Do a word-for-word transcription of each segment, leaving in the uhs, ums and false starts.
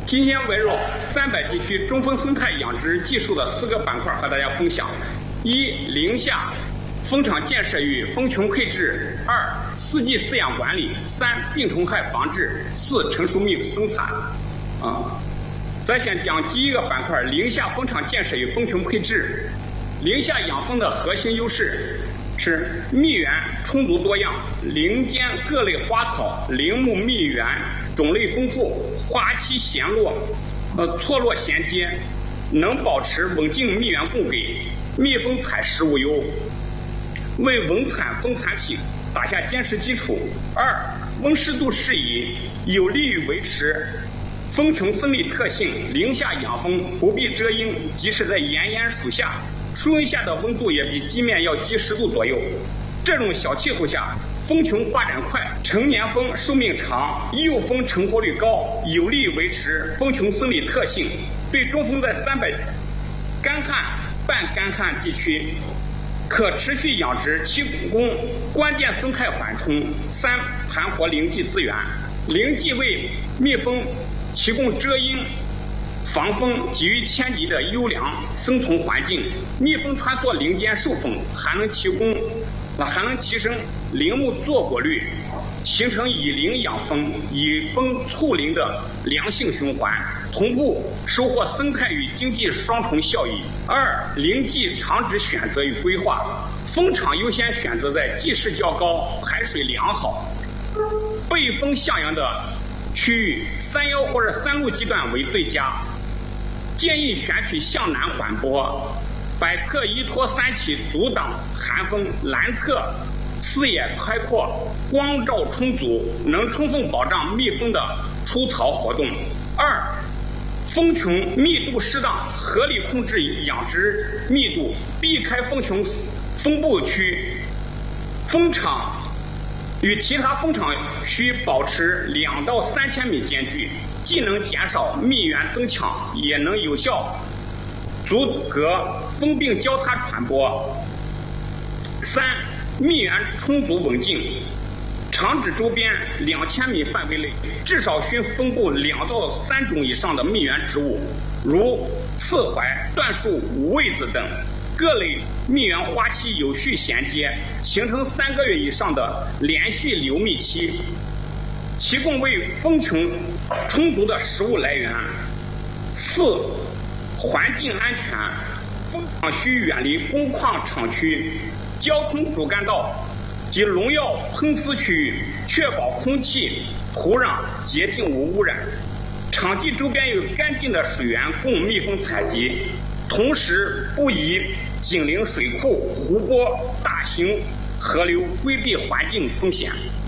今天围绕三百地区中风生态养殖技术的四个板块和大家分享：一、零下蜂场建设与蜂群配置；二、四季饲养管理；三、病虫害防治；四、成熟蜜生产。啊，咱先讲第一个板块：零下蜂场建设与蜂群配置。零下养蜂的核心优势是蜜源充足多样，林间各类花草、林木蜜源种类丰富，花期闲落，呃错落衔接，能保持稳定蜜源供给，蜜蜂采食无忧，为稳产蜂产品打下坚实基础。二、温湿度适宜，有利于维持蜂群生理特性。零下养蜂不必遮阴，即使在炎炎暑夏，树荫下的温度也比地面要低十度左右。这种小气候下，蜂群发展快，成年蜂寿命长，幼蜂成活率高，有利于维持蜂群生理特性，对中蜂在三百干旱、半干旱地区可持续养殖提供关键生态缓冲。三、盘活林地资源，林地为蜜蜂提供遮阴、防风、给予天敌的优良生存环境。蜜蜂穿梭林间授粉，还能提供还能提升林木坐果率，形成以林养蜂、以蜂促林的良性循环，同步收获生态与经济双重效益。二、林地场址选择与规划，蜂场优先选择在地势较高、排水良好、背风向阳的区域，三幺或者三路基段为最佳。建议选取向南缓坡、北侧依托三起阻挡寒风，南侧视野开阔，光照充足，能充分保障蜜蜂的出巢活动。二、蜂群密度适当，合理控制养殖密度，避开蜂群分布区。蜂场与其他蜂场需保持两到三千米间距，既能减少蜜源增强，也能有效阻隔蜂病交叉传播。三、蜜源充足稳定，场址周边两千米范围内至少需分布两到三种以上的蜜源植物，如刺槐、椴树、五味子等。各类蜜源花期有序衔接，形成三个月以上的连续流蜜期，提供为蜂群充足的食物来源。四、环境安全，蜂场需远离工矿厂区、交通主干道及农药喷施区域，确保空气、土壤洁净无污染。场地周边有干净的水源供蜜蜂采集，同时不宜紧邻水库、湖泊、大型河流，规避环境风险。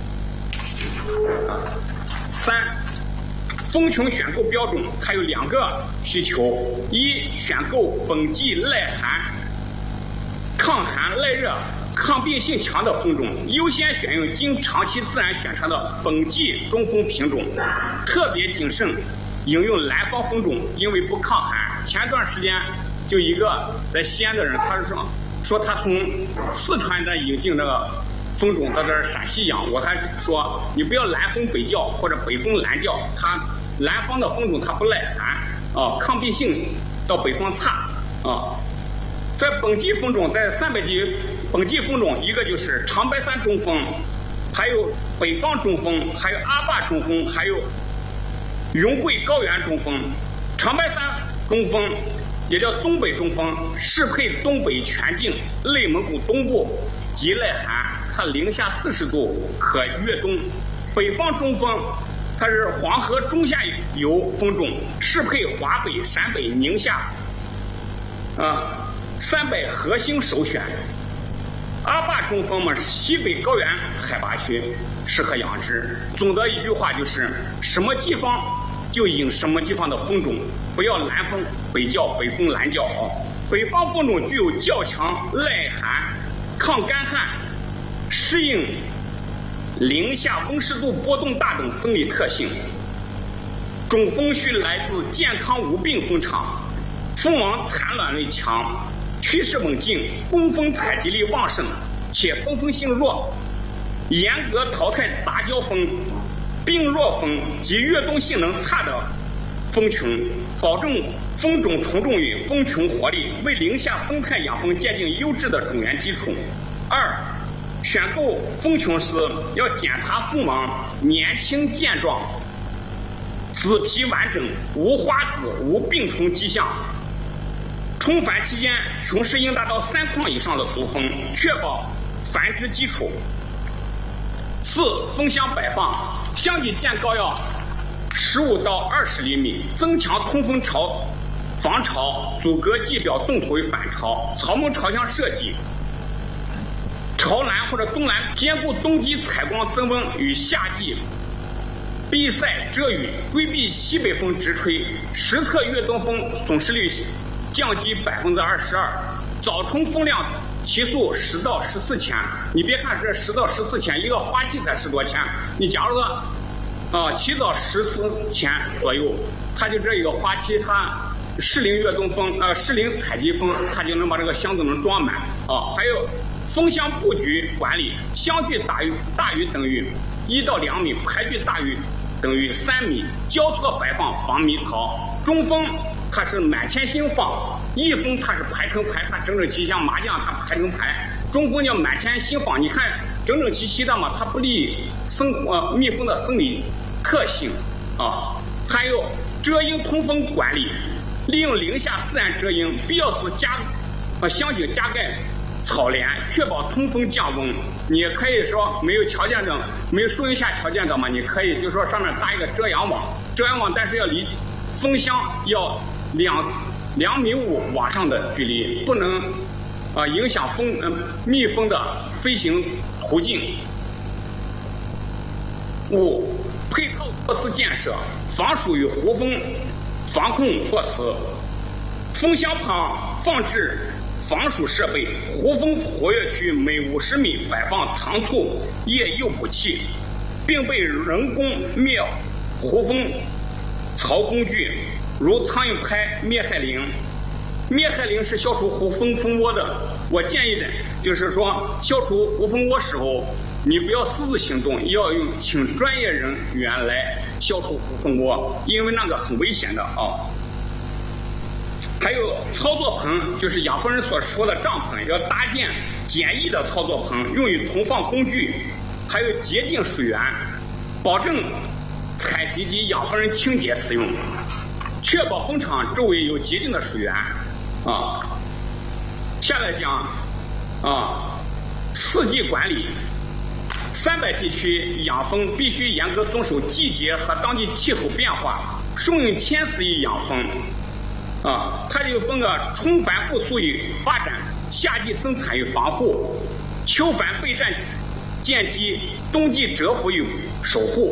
三、蜂群选购标准它有两个需求：一、选购本季耐寒、抗寒耐热、抗病性强的蜂种，优先选用经长期自然选择的本季中蜂品种，特别谨慎引用南方蜂种，因为不抗寒。前段时间就一个在西安的人，他是说说他从四川那引进那个蜂种到这陕西养，我还说你不要南蜂北叫或者北蜂南叫，它南方的蜂种它不耐寒啊，抗病性到北方差啊。在本季蜂种，在三百级本季蜂种，一个就是长白山中蜂，还有北方中蜂，还有阿坝中蜂，还有云贵高原中蜂。长白山中蜂也叫东北中蜂，适配东北全境、内蒙古东部，极耐寒，它零下四十度可越冬。北方中蜂它是黄河中下游蜂种，适配华北、陕北、宁夏啊三北核心首选。阿坝中蜂嘛，西北高原海拔区适合养殖。总的一句话就是，什么地方就引什么地方的蜂种，不要南蜂北叫、北蜂南叫啊。北方蜂种具有较强耐寒、抗干旱、适应零下温湿度波动大等生理特性。种蜂需来自健康无病蜂场，蜂王产卵力强，趋势稳定，工蜂采集力旺盛，且分蜂性弱，严格淘汰杂交蜂、病弱蜂及越冬性能差的蜂群，保证蜂种虫种与蜂群活力，为宁夏生态养蜂奠定优质的种源基础。二、选购蜂群时要检查蜂王年轻健壮，子皮完整，无花籽，无病虫迹象。充繁期间，雄狮应达到三框以上的足蜂，确保繁殖基础。四、蜂箱摆放，箱体建高要十五到二十厘米，增强通风朝防潮，阻隔季表动土与反潮，草木朝向设计，朝南或者东南，兼顾冬季采光增温与夏季避晒遮雨，规避西北风直吹，实测越冬风损失率降低百分之二十二，早春风量起诉十到十四钱。你别看这十到十四钱，一个花期才十多钱，你假如说啊、呃、起早十四钱左右，它就这一个花期，它适龄越冬风呃适龄采集风，它就能把这个箱子能装满啊。还有蜂箱布局管理，箱距大于大于等于一到两米，排距大于等于三米，交错摆放防迷槽。中蜂它是满天星放，翼蜂它是排成排，它整整齐齐，像麻将它排成排。中蜂叫满天星放，你看整整齐齐的嘛，它不利生呃蜜蜂的生理特性啊。还有遮阴通风管理，利用零下自然遮阴，必要时加呃箱颈加盖草帘，确保通风降温。你也可以说没有条件的，没有树荫下条件的嘛，你可以就说上面搭一个遮阳网，遮阳网但是要离蜂箱要两两米五往上的距离，不能啊、呃、影响蜂呃蜜蜂的飞行途径。五、配套措施建设，防鼠与胡蜂防控措施，蜂箱旁放置防鼠设备，胡蜂活跃区每五十米摆放糖醋液诱捕器，并备人工灭胡蜂巢工具，如苍蝇拍、灭害铃。灭害铃是消除胡蜂蜂窝的，我建议的就是说，消除胡蜂窝时候，你不要私自行动，要用请专业人员来消除胡蜂窝，因为那个很危险的啊。还有操作棚，就是养蜂人所说的帐篷，要搭建简易的操作棚，用于存放工具，还有洁净水源，保证采集及养蜂人清洁使用，确保蜂场周围有洁净的水源啊。下来讲啊，四季管理，三百地区养蜂必须严格遵守季节和当地气候变化，顺应天时以养蜂。啊，它就分个春繁复苏与发展，夏季生产与防护，秋繁备战建基，冬季蛰伏与守护。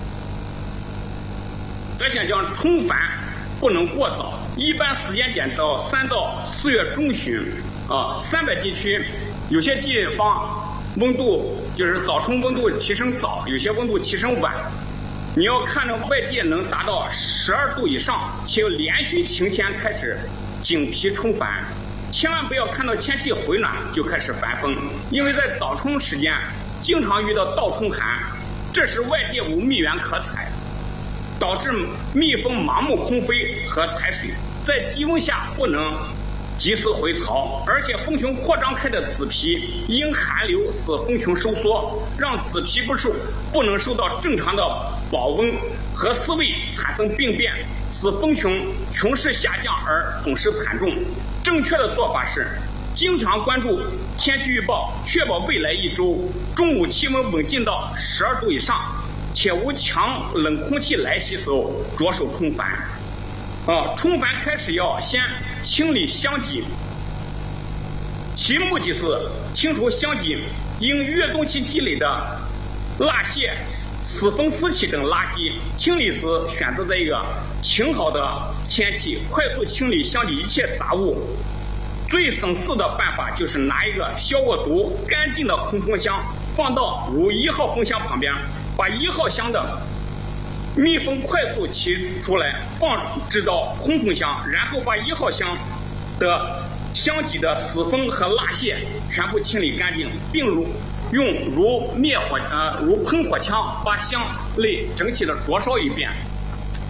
咱想讲春繁不能过早，一般时间点到三到四月中旬啊。三百地区有些地方温度就是早春温度提升早，有些温度提升晚。你要看着外界能达到十二度以上，且有连续晴天开始景皮充繁，千万不要看到天气回暖就开始繁蜂，因为在早春时间经常遇到倒春寒，这时外界无蜜源可采，导致蜜蜂盲目空飞和采水，在低温下不能及时回巢，而且蜂群扩张开的子皮因寒流使蜂群收缩，让子皮不受不能受到正常的保温和饲喂，产生病变，使蜂群群势下降而损失惨重。正确的做法是经常关注天气预报，确保未来一周中午气温稳定到十二度以上，且无强冷空气来袭时候着手充繁。啊，充繁开始要先清理箱脊，其目的是清除箱脊因越冬期积累的蜡屑、死蜂尸体等垃圾。清理时选择在一个晴好的天气，快速清理箱脊一切杂物。最省事的办法就是拿一个消过毒、干净的空蜂箱放到如一号蜂箱旁边，把一号箱的蜜蜂快速提出来，放置到空蜂箱，然后把一号箱的箱脊的死蜂和蜡屑全部清理干净，并如用如灭火呃如喷火枪把箱内整体的灼烧一遍。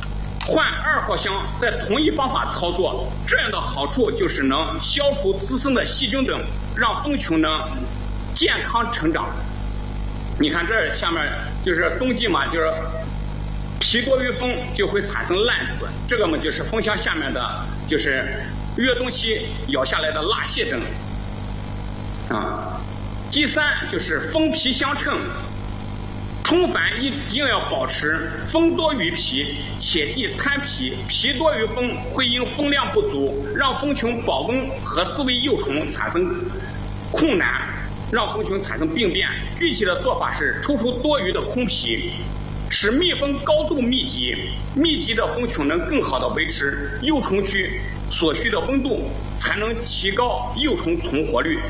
换二号箱再同一方法操作，这样的好处就是能消除滋生的细菌等，让蜂群能健康成长。你看这下面就是冬季嘛，就是皮多于蜂就会产生烂子，这个嘛就是蜂箱下面的就是越冬期咬下来的蜡屑等啊。第三就是蜂皮相称，冲繁一定要保持蜂多于皮，切忌贪皮，皮多于蜂会因蜂量不足让蜂群保温和饲喂幼虫产生困难，让蜂群产生病变。具体的做法是抽出多余的空皮，使蜜蜂高度密集，密集的蜂群能更好的维持幼虫区所需的温度，才能提高幼虫存活率。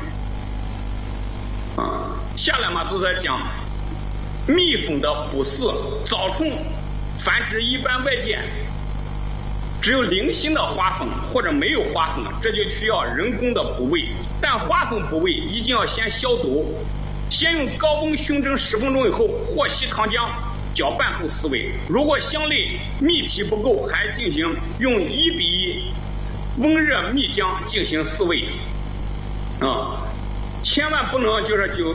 啊，下来嘛都在讲蜜蜂的捕饲。早虫繁殖一般外界只有零星的花粉或者没有花粉，这就需要人工的捕喂。但花粉捕喂一定要先消毒，先用高温熏蒸十分钟以后，或稀糖浆搅拌后饲喂。如果箱内蜜皮不够，还进行用一比一温热蜜浆进行饲喂。啊，千万不能就是就